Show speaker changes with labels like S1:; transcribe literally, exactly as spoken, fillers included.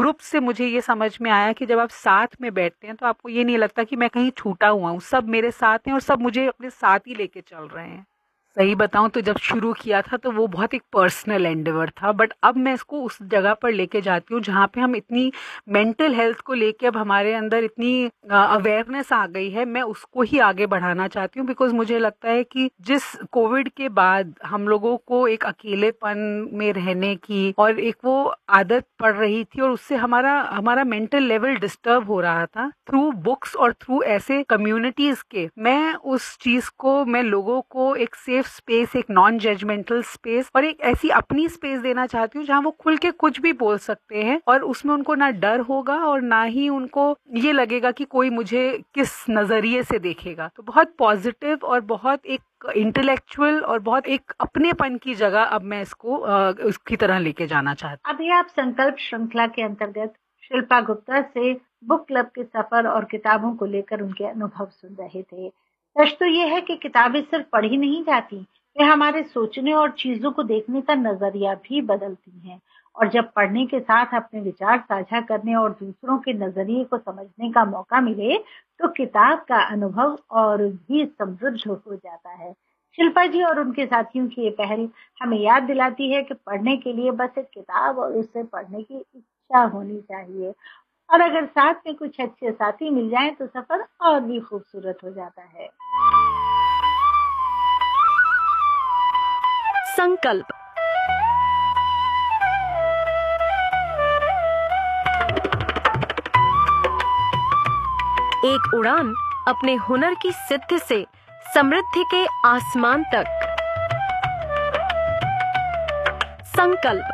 S1: Group से मुझे ये समझ में आया कि जब आप साथ में बैठते हैं तो आपको ये नहीं लगता कि मैं कहीं छूटा हुआ हूँ, सब मेरे साथ हैं और सब मुझे अपने साथ ही लेके चल रहे हैं। सही बताऊं तो जब शुरू किया था तो वो बहुत एक पर्सनल एंडेवर था, बट अब मैं इसको उस जगह पर लेके जाती हूँ जहाँ पे हम इतनी मेंटल हेल्थ को लेके अब हमारे अंदर इतनी अवेयरनेस आ गई है। मैं उसको ही आगे बढ़ाना चाहती हूँ, बिकॉज मुझे लगता है कि जिस कोविड के बाद हम लोगों को एक अकेलेपन में रहने की और एक वो आदत पड़ रही थी और उससे हमारा हमारा मेंटल लेवल डिस्टर्ब हो रहा था, थ्रू बुक्स और थ्रू ऐसे कम्युनिटीज के मैं उस चीज को, मैं लोगों को एक सेफ स्पेस, एक नॉन जजमेंटल स्पेस और एक ऐसी अपनी स्पेस देना चाहती हूँ जहाँ वो खुल के कुछ भी बोल सकते हैं और उसमें उनको ना डर होगा और ना ही उनको ये लगेगा कि कोई मुझे किस नजरिए से देखेगा। तो बहुत पॉजिटिव और बहुत एक इंटेलेक्चुअल और बहुत एक अपनेपन की जगह अब मैं इसको उसकी तरह लेके जाना चाहती
S2: हूँ। अभी आप संकल्प श्रृंखला के अंतर्गत शिल्पा गुप्ता से बुक क्लब के सफर और किताबों को लेकर उनके अनुभव सुन रहे थे। सच तो यह है कि किताबें सिर्फ पढ़ी नहीं जाती, वे हमारे सोचने और चीजों को देखने का नजरिया भी बदलती हैं। और जब पढ़ने के साथ अपने विचार साझा करने और दूसरों के नजरिए को समझने का मौका मिले तो किताब का अनुभव और भी समृद्ध हो जाता है। शिल्पा जी और उनके साथियों की ये पहल हमें याद दिलाती है कि पढ़ने के लिए बस एक किताब और उसे पढ़ने की इच्छा होनी चाहिए, और अगर साथ में कुछ अच्छे साथी मिल जाएं तो सफर और भी खूबसूरत हो जाता है।
S3: संकल्प। एक उड़ान अपने हुनर की सिद्धि से समृद्धि के आसमान तक। संकल्प।